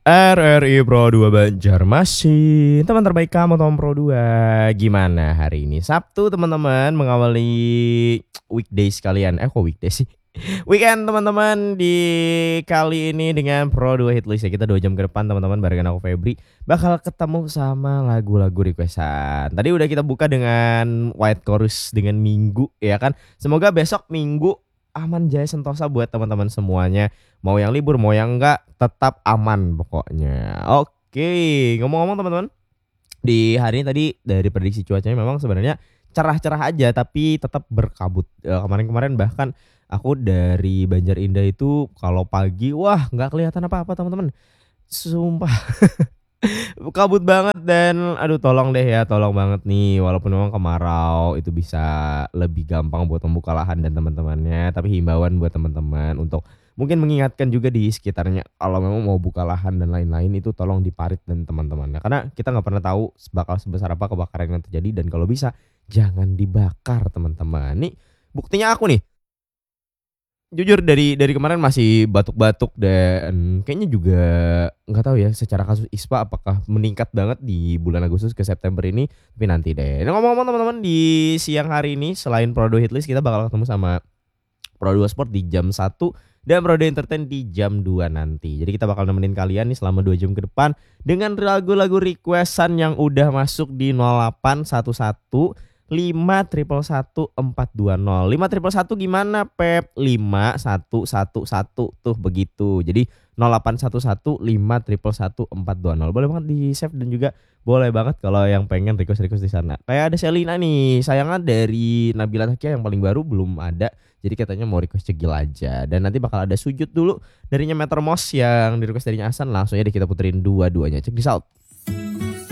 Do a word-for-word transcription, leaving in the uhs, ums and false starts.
R R I Pro dua Banjarmasin. Teman terbaik kamu Tom Pro dua. Gimana hari ini? Sabtu teman-teman, mengawali weekdays kalian. Eh kok weekdays sih? Weekend teman-teman di kali ini dengan Pro dua Hitlist ya. Kita dua jam ke depan teman-teman barengan aku Febri bakal ketemu sama lagu-lagu requestan. Tadi udah kita buka dengan White Chorus dengan Minggu ya kan. Semoga besok Minggu aman jaya sentosa buat teman-teman semuanya. Mau yang libur mau yang enggak tetap aman pokoknya. Oke, ngomong-ngomong teman-teman, di hari ini tadi dari prediksi cuacanya memang sebenarnya cerah-cerah aja tapi tetap berkabut. E, kemarin-kemarin bahkan aku dari Banjar Indah itu kalau pagi wah nggak kelihatan apa-apa teman-teman. Sumpah kabut banget dan aduh tolong deh ya, tolong banget nih walaupun memang kemarau itu bisa lebih gampang buat membuka lahan dan teman-temannya, tapi himbauan buat teman-teman untuk mungkin mengingatkan juga di sekitarnya kalau memang mau buka lahan dan lain-lain itu tolong diparit dan teman-temannya karena kita nggak pernah tahu bakal sebesar apa kebakaran yang terjadi dan kalau bisa jangan dibakar teman-teman. Nih buktinya aku nih jujur dari dari kemarin masih batuk-batuk dan kayaknya juga nggak tahu ya secara kasus ispa apakah meningkat banget di bulan Agustus ke September ini, tapi nanti deh. Nah, ngomong-ngomong teman-teman di siang hari ini selain Pro dua Hitlist kita bakal ketemu sama Pro dua Sport di jam satu dan Pro dua Entertain di jam dua nanti. Jadi kita bakal nemenin kalian nih selama dua jam ke depan dengan lagu-lagu requestan yang udah masuk di nol delapan satu satu lima triple satu empat dua nol. Lima triple satu gimana Pep? Lima satu satu satu tuh begitu. Jadi nol delapan satu satu lima triple satu empat dua nol. Boleh banget di save dan juga boleh banget kalau yang pengen request-request di sana. Kayak ada Selina nih, sayangnya dari Nabila Takia yang paling baru belum ada. Jadi katanya mau request cegil aja. Dan nanti bakal ada sujud dulu darinya Metermos yang di request darinya Hasan. Langsung aja kita puterin dua-duanya. Check this out.